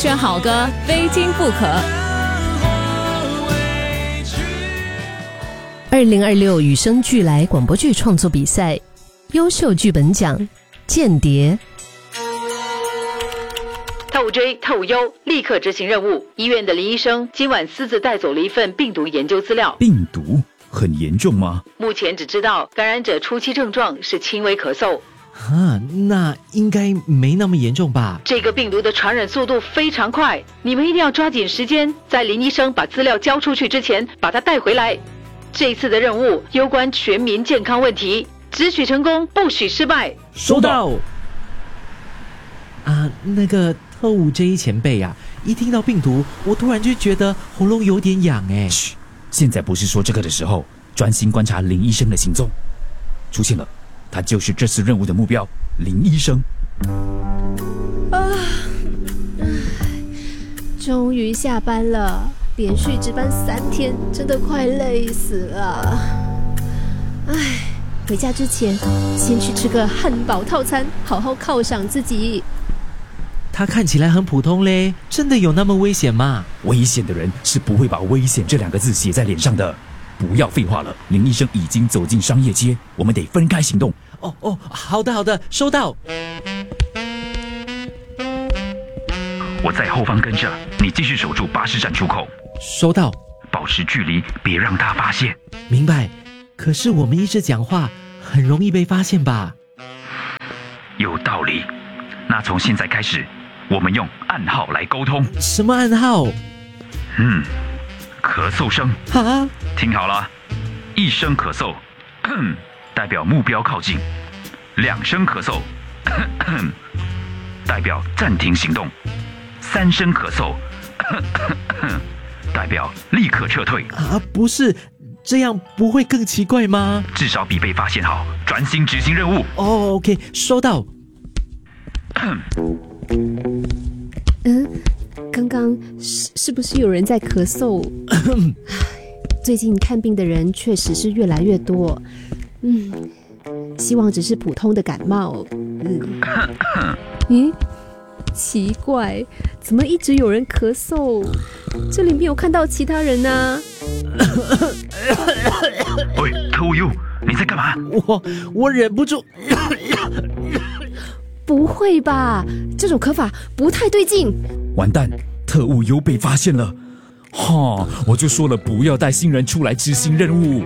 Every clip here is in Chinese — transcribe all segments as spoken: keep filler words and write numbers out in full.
选好歌，非听不可。 二零二六与生俱来广播剧创作比赛优秀剧本奖《间谍》。 特务 J、特务 U 立刻执行任务。医院的林医生今晚私自带走了一份病毒研究资料。 病毒很严重吗？ 目前只知道感染者初期症状是轻微咳嗽。 啊，那应该没那么严重吧？ 这个病毒的传染速度非常快，你们一定要抓紧时间，在林医生把资料交出去之前把他带回来。这次的任务攸关全民健康问题，只许成功，不许失败。 收到。啊，那个特务 J 前辈啊，一听到病毒，我突然就觉得喉咙有点痒哎。 嘘，现在不是说这个的时候，专心观察林医生的行踪。出现了。他就是这次任务的目标，林医生。 啊，终于下班了，连续值班三天，真的快累死了。唉，回家之前先去吃个汉堡套餐，好好犒赏自己。 他看起来很普通嘞，真的有那么危险吗？ 危险的人是不会把危险这两个字写在脸上的。不要废话了，林医生已经走进商业街，我们得分开行动。 哦哦，好的好的，收到。 我在后方跟着，你继续守住巴士站出口。 收到。 保持距离，别让他发现。 明白。可是我们一直讲话，很容易被发现吧？ 有道理。那从现在开始，我们用暗号来沟通。 什么暗号？ 嗯。咳嗽声啊！ 听好了，一声咳嗽，咳咳代表目标靠近；两声咳嗽，咳咳代表暂停行动；三声咳嗽，咳咳代表立刻撤退。 啊，不是，这样不会更奇怪吗？ 至少比被发现好，专心执行任务。 哦 ，OK， 收到。 嗯。刚刚是是不是有人在咳嗽？最近看病的人确实是越来越多，嗯，希望只是普通的感冒。嗯，咦，奇怪，怎么一直有人咳嗽？这里没有看到其他人啊。 喂，特务 U， 你在干嘛？ 我我忍不住。 不会吧，这种咳法不太对劲。 完蛋，特务 U 被发现了。哈，我就说了不要带新人出来执行任务。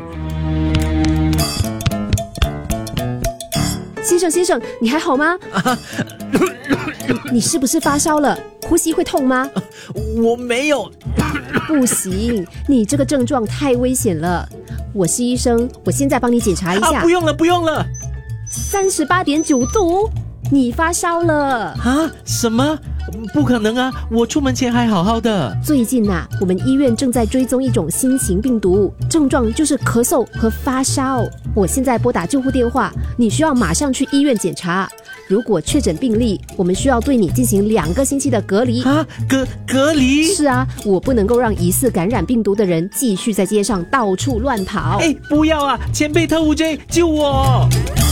先生先生，你还好吗？啊、你是不是发烧了？呼吸会痛吗？ 我没有。 不行，你这个症状太危险了。我是医生，我现在帮你检查一下。 啊、不用了不用了。 三十八点九度，你发烧了啊？什么？不可能啊！我出门前还好好的。 最近啊，我们医院正在追踪一种新型病毒，症状就是咳嗽和发烧。我现在拨打救护电话，你需要马上去医院检查。如果确诊病例，我们需要对你进行两个星期的隔离。 啊，隔隔离？ 是啊，我不能够让疑似感染病毒的人继续在街上到处乱跑。 哎，不要啊！前辈特务 J， 救我！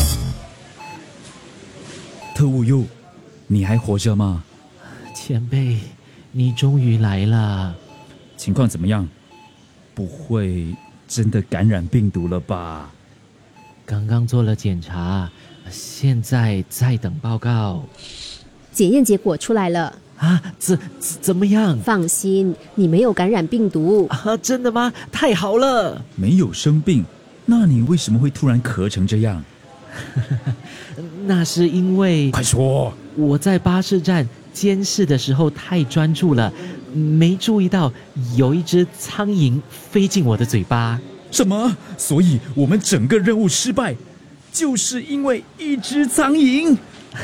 特务 U， 你还活着吗？ 前辈，你终于来了。 情况怎么样？不会真的感染病毒了吧？ 刚刚做了检查，现在在等报告。 检验结果出来了。 啊，怎怎么样？ 放心，你没有感染病毒。 啊，真的吗？太好了。 没有生病，那你为什么会突然咳成这样？ 那是因为…… 快说！ 我在巴士站监视的时候太专注了，没注意到有一只苍蝇飞进我的嘴巴。 什么？所以我们整个任务失败，就是因为一只苍蝇？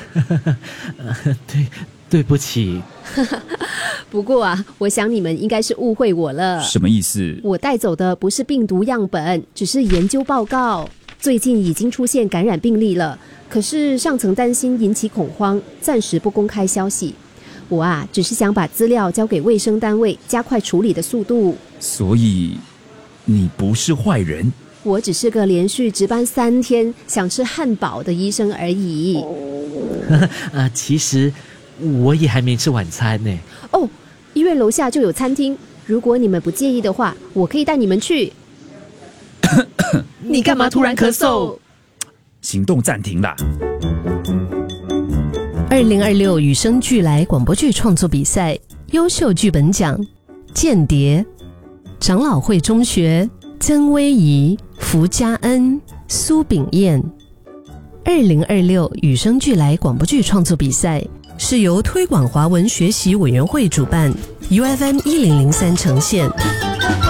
对，对不起。 不过啊，我想你们应该是误会我了。 什么意思？ 我带走的不是病毒样本，只是研究报告。最近已经出现感染病例了，可是上层担心引起恐慌，暂时不公开消息。我啊，只是想把资料交给卫生单位，加快处理的速度。 所以你不是坏人？ 我只是个连续值班三天想吃汉堡的医生而已。 啊，其实我也还没吃晚餐呢。 哦，医院楼下就有餐厅，如果你们不介意的话，我可以带你们去。 你干嘛突然咳嗽？ 行动暂停啦！ 二零二六与生俱来广播剧创作比赛优秀剧本奖，《间谍》，长老会中学，曾威仪、福家恩、苏炳燕。二零二六与生俱来广播剧创作比赛是由推广华文学习委员会主办， U F M 一零零三呈现。